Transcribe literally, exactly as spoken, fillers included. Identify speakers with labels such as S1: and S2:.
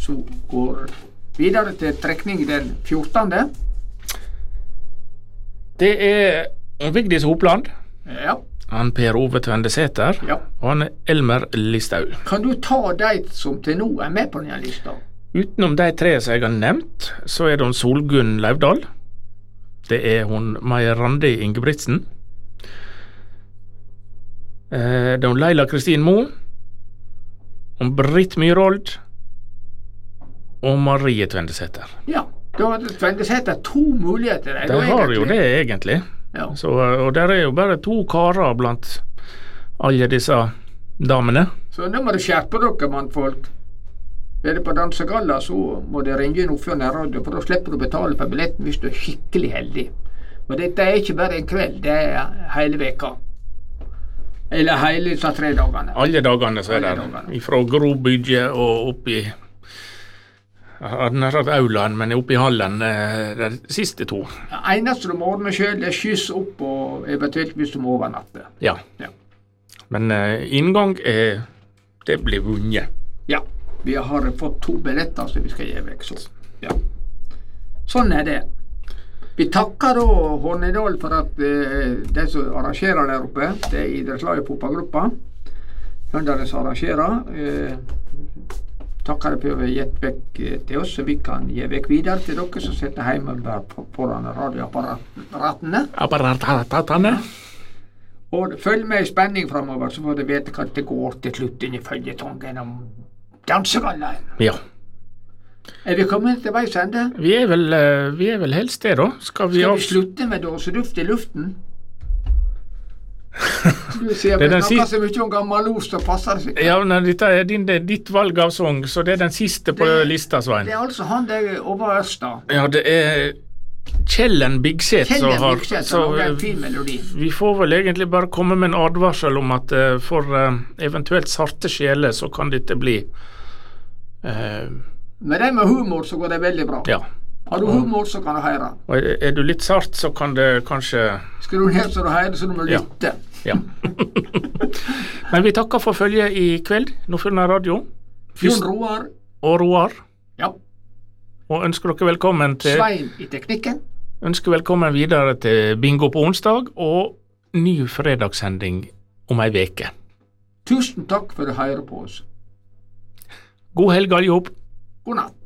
S1: så går videre til trekning den fjortende.
S2: Det er Vigdis Hopland,
S1: Ja.
S2: han Per Ove Tvendesæter,
S1: Ja.
S2: og han er Elmer Listhaug.
S1: Kan du ta de som til nå er med på denne lista?
S2: Utenom de tre som jeg har nevnt, så er det hun Solgunn Lauvdal. Det er hun Maja Randi Ingebrigtsen. Eh, det er hun Leila Kristin Moe. Hun Britt Myrold. Og Marie Tvendesæter.
S1: Ja, da har Tvendesæter to muligheter.
S2: De har jo det egentlig.
S1: Ja.
S2: Så, og der er jo bare to karer blant alle disse damene.
S1: Så nå må du skjerpe dere, mannfolk. Er det på dansegalla, så må det ringe inn oppfør radio, for da slipper du å betale for billetten hvis du er skikkelig heldig. Og dette er ikke bare en kveld, det er hele veka. Eller hele disse tre dagene.
S2: Alle dagene så er
S1: Alle
S2: det
S1: dagene.
S2: fra Grobygget og opp i jeg hadde nær sagt aulaen, men opp i hallen eh, de siste to.
S1: Det eneste du må ordne selv, det er skyss opp, og eventuelt hvis du må overnatte.
S2: Ja.
S1: Ja.
S2: Men eh, inngang er det blir vunnet.
S1: Ja, vi har fått to billetter som vi skal gi vekk. Så. Ja. Sånn er det. Vi takker da Hornedal for at eh, de som arrangerer der oppe, det er idrettslaget fotballgruppa, de som arrangerer, eh, takker dere for å gi vekk eh, til oss, så vi kan gi vekk videre til dere som sitter hjemme bare foran radioapparatene.
S2: Apparatene.
S1: Og følg med i spenning fremover, så får dere vite hva det går til slutt inn i føljetongen om dansegallaen.
S2: Ja.
S1: Er vi kommet til veis ende?
S2: Vi er vel, eh, vi er vel helst det, da. Skal vi,
S1: Skal
S2: avs-
S1: vi slutte med dåseduft i luften? Du sier
S2: Det er
S1: vi
S2: den
S1: snakker
S2: siste-
S1: så mye om gammel ost og passer seg.
S2: Ja, men dette er din, det er ditt valg av sang, så det er den siste på
S1: Det-
S2: lista, Svein.
S1: Det er altså han der over Ørsta.
S2: Ja, det er Kjellen Bigseth som
S1: Kjellen
S2: har
S1: Bigseth
S2: så,
S1: som lager en fin melodi.
S2: Vi får vel egentlig bare komme med en advarsel om at eh, for eh, eventuelt sarte sjeler så kan dette bli eh,
S1: Med det med humor så går det veldig bra.
S2: Ja.
S1: Har du humor, så kan du høre.
S2: Og er, er du litt sart, så kan det kanskje
S1: Skru ned så du hører, så du må
S2: Ja.
S1: lytte.
S2: Ja. Men vi takker for følget i kveld. Nordfjordeid Radio.
S1: Jon Roar,
S2: Og Roar.
S1: ja.
S2: Og ønsker dere velkommen til
S1: Svein i teknikken.
S2: Ønsker velkommen videre til bingo på onsdag og ny fredagssending om ei veke.
S1: Tusen takk for å høre på oss.
S2: God helg, alle i hop.
S1: God natt.